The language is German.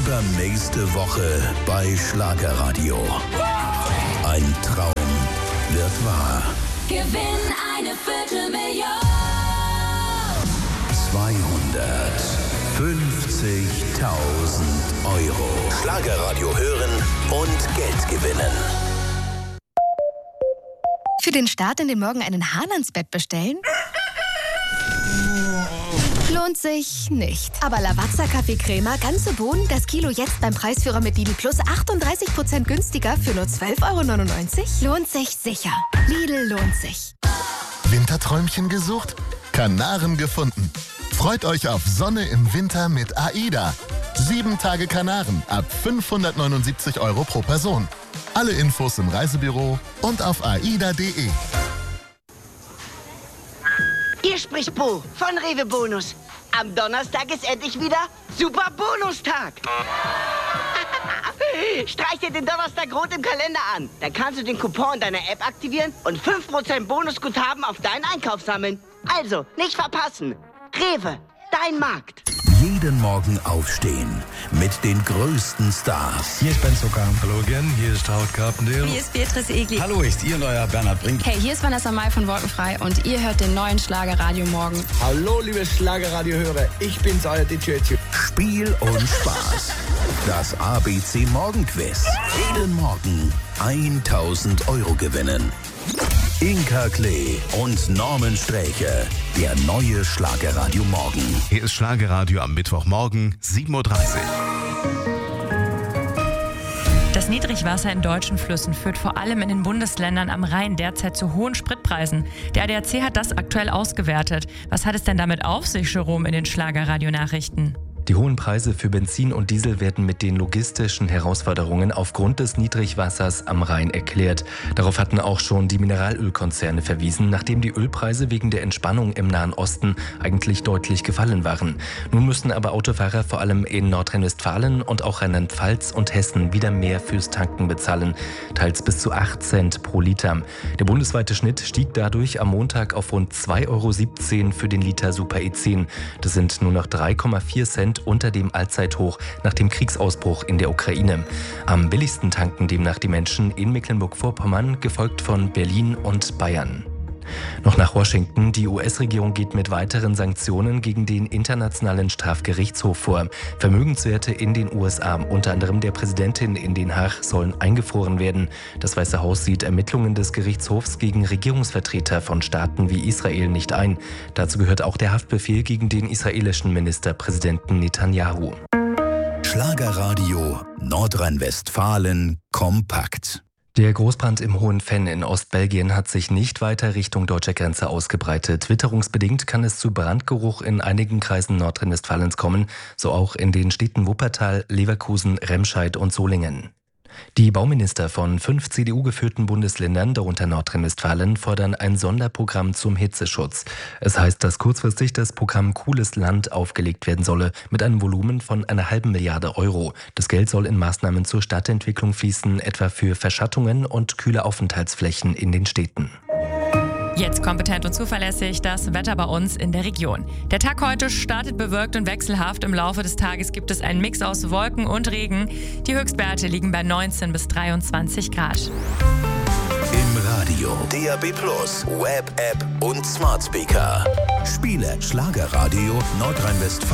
Übernächste Woche bei Schlagerradio. Ein Traum wird wahr. Gewinn eine Viertelmillion. 250.000 Euro. Schlagerradio hören und Geld gewinnen. Für den Start in den Morgen einen Hahn ans Bett bestellen? Lohnt sich nicht. Aber Lavazza Kaffeecrema, ganze Bohnen, das Kilo jetzt beim Preisführer mit Lidl Plus 38% günstiger für nur 12,99 €? Lohnt sich sicher. Lidl lohnt sich. Winterträumchen gesucht? Kanaren gefunden. Freut euch auf Sonne im Winter mit AIDA. 7 Tage Kanaren ab 579 € pro Person. Alle Infos im Reisebüro und auf aida.de. Hier spricht Bo von Rewe Bonus. Am Donnerstag ist endlich wieder Super Bonustag. Streich dir den Donnerstag rot im Kalender an. Dann kannst du den Coupon in deiner App aktivieren und 5% Bonusguthaben auf deinen Einkauf sammeln. Also, nicht verpassen. Rewe, dein Markt. Jeden Morgen aufstehen mit den größten Stars. Hier ist Ben Zucker. Hallo again, hier ist Howard Carpendale. Hier ist Beatrice Egli. Hallo, ist ihr neuer Bernhard Brink. Hey, hier ist Vanessa Mai von Wolkenfrei und ihr hört den neuen Schlagerradio Morgen. Hallo, liebe Schlagerradio-Hörer, ich bin's, euer DJ Tio. Spiel und Spaß. Das ABC Morgenquiz. Jeden Morgen 1.000 € gewinnen. Inka Klee und Norman Sträche. Der neue Schlagerradio Morgen. Hier ist Schlagerradio am Mittwochmorgen, 7:30 Uhr. Das Niedrigwasser in deutschen Flüssen führt vor allem in den Bundesländern am Rhein derzeit zu hohen Spritpreisen. Der ADAC hat das aktuell ausgewertet. Was hat es denn damit auf sich, Jerome, in den Schlagerradio-Nachrichten? Die hohen Preise für Benzin und Diesel werden mit den logistischen Herausforderungen aufgrund des Niedrigwassers am Rhein erklärt. Darauf hatten auch schon die Mineralölkonzerne verwiesen, nachdem die Ölpreise wegen der Entspannung im Nahen Osten eigentlich deutlich gefallen waren. Nun müssen aber Autofahrer vor allem in Nordrhein-Westfalen und auch Rheinland-Pfalz und Hessen wieder mehr fürs Tanken bezahlen, teils bis zu 8 Cent pro Liter. Der bundesweite Schnitt stieg dadurch am Montag auf rund 2,17 € für den Liter Super E10. Das sind nur noch 3,4 Cent unter dem Allzeithoch nach dem Kriegsausbruch in der Ukraine. Am billigsten tanken demnach die Menschen in Mecklenburg-Vorpommern, gefolgt von Berlin und Bayern. Noch nach Washington. Die US-Regierung geht mit weiteren Sanktionen gegen den Internationalen Strafgerichtshof vor. Vermögenswerte in den USA, unter anderem der Präsidentin in Den Haag, sollen eingefroren werden. Das Weiße Haus sieht Ermittlungen des Gerichtshofs gegen Regierungsvertreter von Staaten wie Israel nicht ein. Dazu gehört auch der Haftbefehl gegen den israelischen Ministerpräsidenten Netanyahu. Schlagerradio Nordrhein-Westfalen kompakt. Der Großbrand im Hohenfenn in Ostbelgien hat sich nicht weiter Richtung deutscher Grenze ausgebreitet. Witterungsbedingt kann es zu Brandgeruch in einigen Kreisen Nordrhein-Westfalens kommen, so auch in den Städten Wuppertal, Leverkusen, Remscheid und Solingen. Die Bauminister von 5 CDU-geführten Bundesländern, darunter Nordrhein-Westfalen, fordern ein Sonderprogramm zum Hitzeschutz. Es heißt, dass kurzfristig das Programm Cooles Land aufgelegt werden solle, mit einem Volumen von 1,5 Milliarden €. Das Geld soll in Maßnahmen zur Stadtentwicklung fließen, etwa für Verschattungen und kühle Aufenthaltsflächen in den Städten. Jetzt kompetent und zuverlässig das Wetter bei uns in der Region. Der Tag heute startet bewölkt und wechselhaft. Im Laufe des Tages gibt es einen Mix aus Wolken und Regen. Die Höchstwerte liegen bei 19 bis 23 Grad. Im Radio, DAB+, Web-App und Smart Speaker. Spiele Schlagerradio Nordrhein-Westfalen.